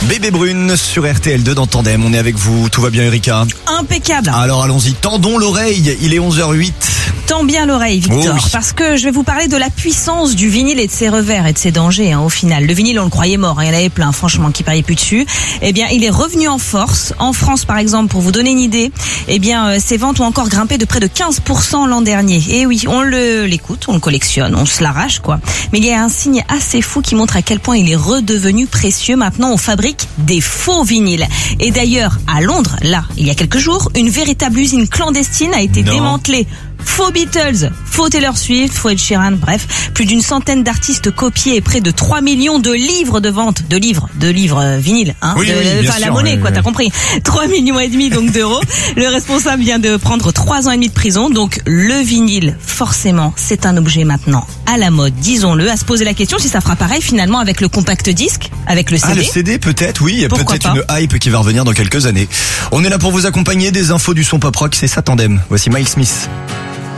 Bébé Brune sur RTL2 dans Tandem. On est avec vous. Tout va bien, Erika? Impeccable. Alors allons-y, tendons l'oreille. Il est 11h08. Tends bien l'oreille, Victor, Oh oui. parce que je vais vous parler de la puissance du vinyle et de ses revers et de ses dangers, au final. Le vinyle, on le croyait mort, il y en avait plein, franchement, qui pariaient plus dessus. Eh bien, il est revenu en force. En France, par exemple, pour vous donner une idée, eh bien, ses ventes ont encore grimpé de près de 15% l'an dernier. Et oui, on l'écoute, on le collectionne, on se l'arrache, quoi. Mais il y a un signe assez fou qui montre à quel point il est redevenu précieux. Maintenant, on fabrique des faux vinyles. Et d'ailleurs, à Londres, là, il y a quelques jours, une véritable usine clandestine a été démantelée. Faux Beatles, faux Taylor Swift, faux Ed Sheeran, bref, plus d'une centaine d'artistes copiés et près de 3 millions de livres de vente, de livres vinyles, Oui, bien la sûr, monnaie, oui, quoi, oui. t'as compris. 3 millions et demi donc d'euros. Le responsable vient de prendre 3 ans et demi de prison, donc le vinyle, forcément, c'est un objet maintenant à la mode, disons-le, à se poser la question si ça fera pareil finalement avec le compact disque, avec le CD. Ah, le CD peut-être, oui, il y a Pourquoi peut-être une hype qui va revenir dans quelques années. On est là pour vous accompagner, des infos du son pop rock, c'est ça Tandem. Voici Miles Smith.